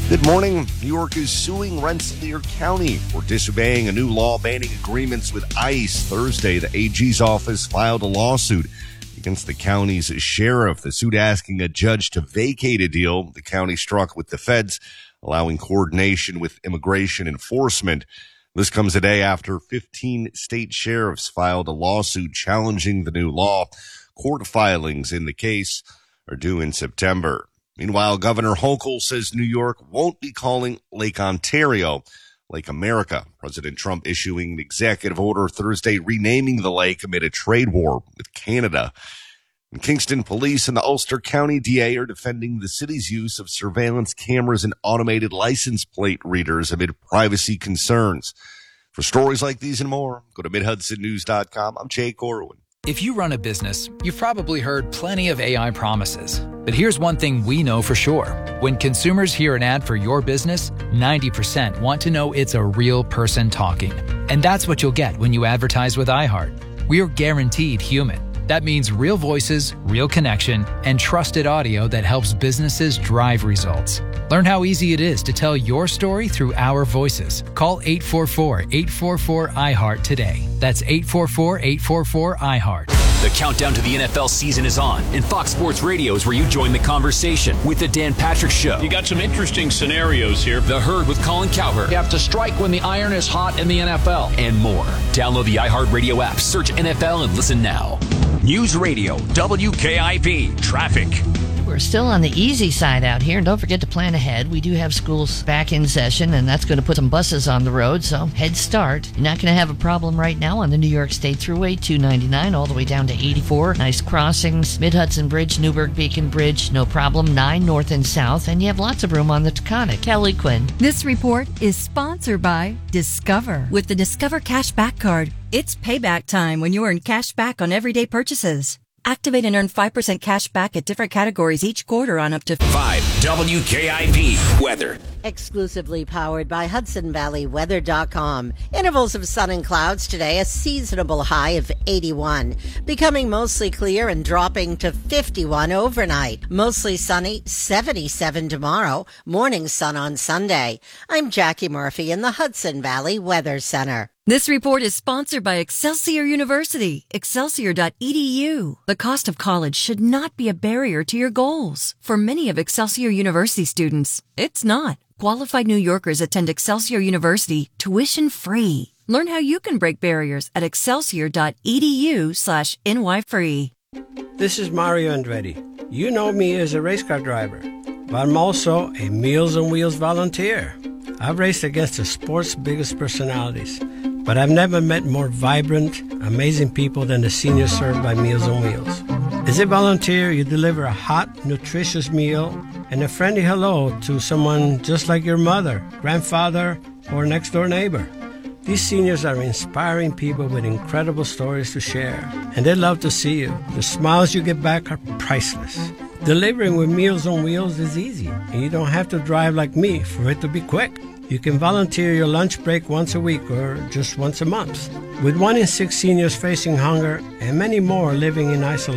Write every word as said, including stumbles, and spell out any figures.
Good morning. New York is suing Rensselaer County for disobeying a new law banning agreements with ICE. Thursday, the A G's office filed a lawsuit against the county's sheriff. The suit asking a judge to vacate a deal the county struck with the feds, allowing coordination with immigration enforcement. This comes a day after fifteen state sheriffs filed a lawsuit challenging the new law. Court filings in the case are due in September. Meanwhile, Governor Hochul says New York won't be calling Lake Ontario Lake America. President Trump issuing an executive order Thursday renaming the lake amid a trade war with Canada. And Kingston police and the Ulster County D A are defending the city's use of surveillance cameras and automated license plate readers amid privacy concerns. For stories like these and more, go to mid hudson news dot com. I'm Jay Corwin. If you run a business, you've probably heard plenty of A I promises. But here's one thing we know for sure. When consumers hear an ad for your business, ninety percent want to know it's a real person talking. And that's what you'll get when you advertise with iHeart. We're guaranteed human. That means real voices, real connection, and trusted audio that helps businesses drive results. Learn how easy it is to tell your story through our voices. Call eight four four, eight four four, I heart today. That's eight four four, eight four four, I heart. The countdown to the N F L season is on, and Fox Sports Radio is where you join the conversation with the Dan Patrick Show. You got some interesting scenarios here. The Herd with Colin Cowherd. You have to strike when the iron is hot in the N F L. And more. Download the iHeartRadio app, search N F L, and listen now. News Radio, W K I P, traffic. We're still on the easy side out here, and don't forget to plan ahead. We do have schools back in session, and that's going to put some buses on the road, so head start. You're not going to have a problem right now on the New York State Thruway, two ninety-nine, all the way down to eighty-four. Nice crossings, Mid-Hudson Bridge, Newburgh Beacon Bridge, no problem, nine north and south, and you have lots of room on the Taconic. Kelly Quinn. This report is sponsored by Discover. With the Discover Cashback Card, it's payback time when you earn cash back on everyday purchases. Activate and earn five percent cash back at different categories each quarter on up to five W K I P weather. Exclusively powered by Hudson Valley Weather dot com. Intervals of sun and clouds today, a seasonable high of eighty-one. Becoming mostly clear and dropping to fifty-one overnight. Mostly sunny, seventy-seven tomorrow. Morning sun on Sunday. I'm Jackie Murphy in the Hudson Valley Weather Center. This report is sponsored by Excelsior University, excelsior dot e d u. The cost of college should not be a barrier to your goals. For many of Excelsior University students, it's not. Qualified New Yorkers attend Excelsior University tuition free. Learn how you can break barriers at excelsior dot e d u slash n y free. This is Mario Andretti. You know me as a race car driver, but I'm also a Meals on Wheels volunteer. I've raced against the sport's biggest personalities, but I've never met more vibrant, amazing people than the seniors served by Meals on Wheels. As a volunteer, you deliver a hot, nutritious meal and a friendly hello to someone just like your mother, grandfather, or next-door neighbor. These seniors are inspiring people with incredible stories to share, and they love to see you. The smiles you get back are priceless. Delivering with Meals on Wheels is easy, and you don't have to drive like me for it to be quick. You can volunteer your lunch break once a week or just once a month. With one in six seniors facing hunger and many more living in isolation,